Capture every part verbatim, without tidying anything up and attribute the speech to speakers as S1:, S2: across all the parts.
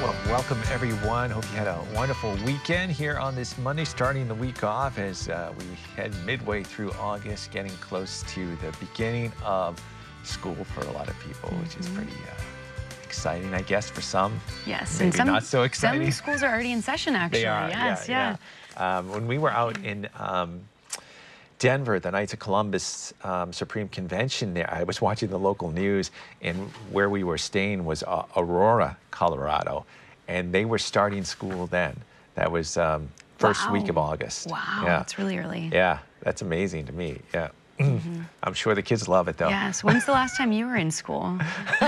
S1: Well, welcome everyone. Hope you had a wonderful weekend here on this Monday, starting the week off as uh, we head midway through August, getting close to the beginning of school for a lot of people, mm-hmm. which is pretty uh, exciting, I guess, for some.
S2: Yes,
S1: maybe
S2: and some,
S1: not so exciting.
S2: Some schools are already in session, actually.
S1: They are,
S2: yes,
S1: yeah.
S2: yeah.
S1: yeah. Um, when we were out in um, Denver, the Knights of Columbus um, Supreme Convention there, I was watching the local news, and where we were staying was uh, Aurora, Colorado, and they were starting school then. That was um, first
S2: wow.
S1: week of August.
S2: Wow,
S1: yeah.
S2: that's really early.
S1: Yeah, that's amazing to me, yeah. Mm-hmm. I'm sure the kids love it, though.
S2: Yes, when's the last time you were in school?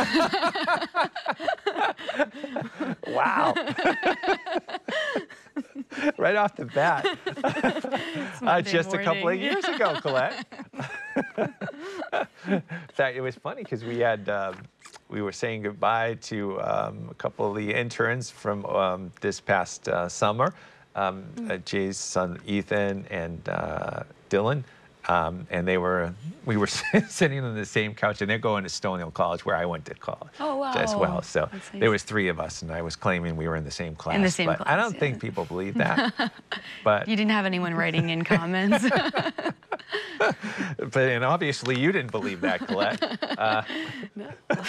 S1: Wow. Right off the bat. uh, just morning. a couple of years ago, Colette. In fact, it was funny because we had, um, we were saying goodbye to um, a couple of the interns from um, this past uh, summer. Um, mm. uh, Jay's son, Ethan, and uh, Dylan. Um, and they were, we were sitting on the same couch, and they're going to Stonehill College, where I went to college
S2: oh, wow.
S1: as well. So
S2: nice.
S1: There was three of us, and I was claiming we were in the same class.
S2: In the same
S1: but
S2: class,
S1: I don't
S2: yeah.
S1: think people believe that. But
S2: you didn't have anyone writing in comments.
S1: But and obviously you didn't believe that, Colette. Uh,
S2: no.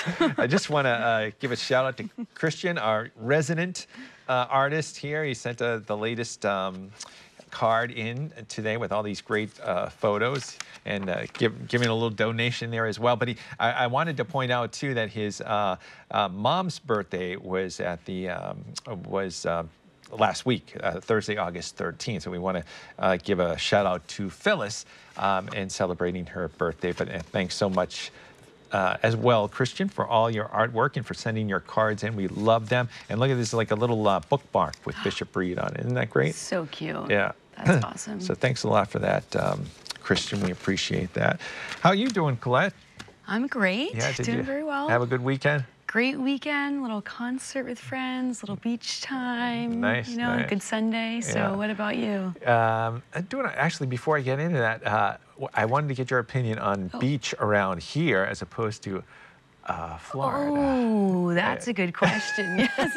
S1: I just want to uh, give a shout out to Christian, our resident uh, artist here. He sent uh, the latest Um, card in today with all these great uh, photos and uh, give, giving a little donation there as well. But he, I, I wanted to point out too that his uh, uh, mom's birthday was at the um, was uh, last week, uh, Thursday, August thirteenth. So we want to uh, give a shout out to Phyllis um, and celebrating her birthday. But uh, thanks so much. Uh, as well, Christian, for all your artwork and for sending your cards in. We love them. And look at this, like a little uh, bookmark with Bishop Reed on it. Isn't that great?
S2: So cute.
S1: Yeah.
S2: That's awesome.
S1: So thanks a lot for that, um, Christian. We appreciate that. How are you doing, Colette?
S2: I'm great.
S1: Yeah, did
S2: doing
S1: you
S2: very well.
S1: Have a good weekend?
S2: Great weekend, little concert with friends, little beach time.
S1: Nice,
S2: You know,
S1: nice.
S2: good Sunday. So
S1: Yeah.
S2: what about you?
S1: Um, I'm doing, actually, before I get into that, uh, I wanted to get your opinion on
S2: oh.
S1: beach around here as opposed to uh, Florida.
S2: Oh, that's a good question.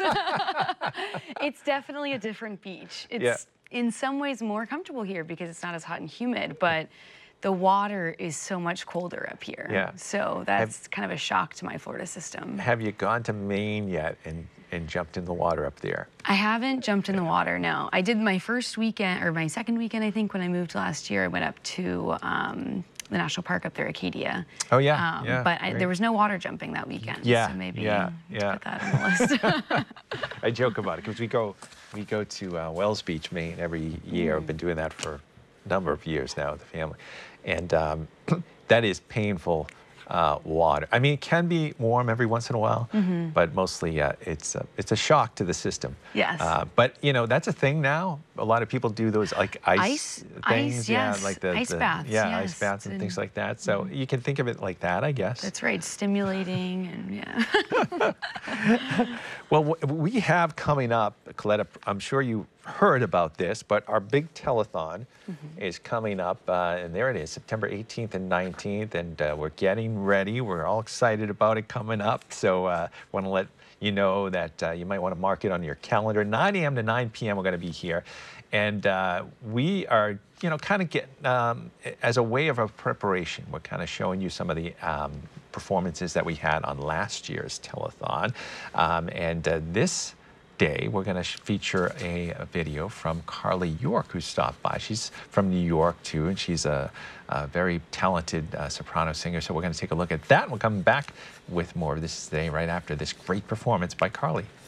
S2: Yes. It's definitely a different beach. It's
S1: Yeah.
S2: in some ways more comfortable here because it's not as hot and humid, but the water is so much colder up here.
S1: Yeah.
S2: So that's have, kind of a shock to my Florida system.
S1: Have you gone to Maine yet and, and jumped in the water up there?
S2: I haven't jumped in the water, no. I did my first weekend, or my second weekend, I think, when I moved last year. I went up to um, the national park up there, Acadia.
S1: Oh, yeah,
S2: um,
S1: yeah.
S2: But I, there was no water jumping that weekend.
S1: Yeah,
S2: So maybe
S1: yeah, yeah.
S2: put that on the list.
S1: I joke about it because we go, we go to uh, Wells Beach, Maine every year. Mm. I've been doing that for a number of years now with the family. And um, that is painful uh, water. I mean, it can be warm every once in a while, mm-hmm. but mostly uh, it's, uh, it's a shock to the system.
S2: Yes.
S1: Uh, but, you know, that's a thing now. A lot of people do those, like, ice,
S2: ice
S1: things.
S2: Ice,
S1: yeah,
S2: yes.
S1: like the,
S2: ice
S1: the,
S2: baths.
S1: Yeah,
S2: yes.
S1: ice baths and, and things like that. So
S2: mm-hmm.
S1: you can think of it like that, I guess.
S2: That's right, stimulating and yeah.
S1: Well, we have coming up, Colette, I'm sure you heard about this, but our big telethon mm-hmm. is coming up, uh, and there it is, September eighteenth and nineteenth, and uh, we're getting ready. We're all excited about it coming up, so I uh, want to let you know that uh, you might want to mark it on your calendar. nine A M to nine P M we're going to be here, and uh, we are, you know, kind of get, um, as a way of a preparation, we're kind of showing you some of the um, performances that we had on last year's telethon, um, and uh, this day we're going to feature a, a video from Carly York, who stopped by. She's from New York too, and she's a, a very talented uh, soprano singer. So we're going to take a look at that. We'll come back with more of this today right after this great performance by Carly.